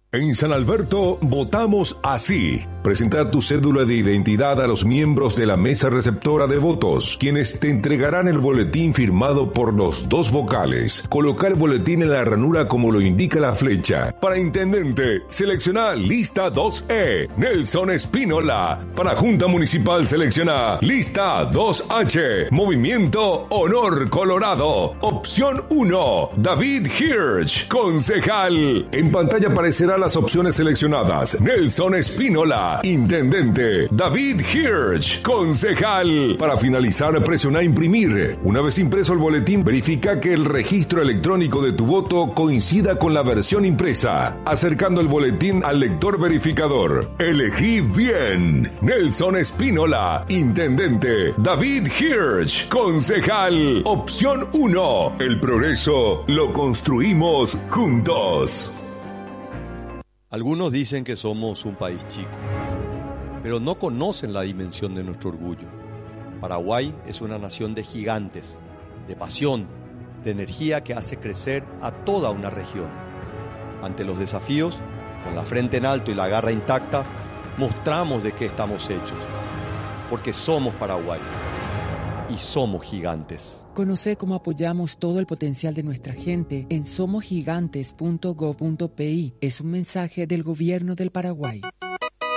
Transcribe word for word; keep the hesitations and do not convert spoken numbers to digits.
En San Alberto votamos así. Presenta tu cédula de identidad a los miembros de la mesa receptora de votos, quienes te entregarán el boletín firmado por los dos vocales. Coloca el boletín en la ranura como lo indica la flecha. Para intendente, selecciona lista dos E, Nelson Espínola. Para Junta Municipal, selecciona lista dos H, Movimiento Honor Colorado. Opción uno, David Hirsch, concejal. En pantalla aparecerán las opciones seleccionadas. Nelson Espínola, intendente. David Hirsch, concejal. Para finalizar, presiona imprimir. Una vez impreso el boletín, verifica que el registro electrónico de tu voto coincida con la versión impresa, acercando el boletín al lector verificador. Elegí bien. Nelson Espínola, intendente. David Hirsch, concejal. Opción uno. El progreso lo construimos juntos. Algunos dicen que somos un país chico, pero no conocen la dimensión de nuestro orgullo. Paraguay es una nación de gigantes, de pasión, de energía que hace crecer a toda una región. Ante los desafíos, con la frente en alto y la garra intacta, mostramos de qué estamos hechos, porque somos Paraguay y somos gigantes. Conoce cómo apoyamos todo el potencial de nuestra gente en somos gigantes punto gob punto pe. Es un mensaje del Gobierno del Paraguay.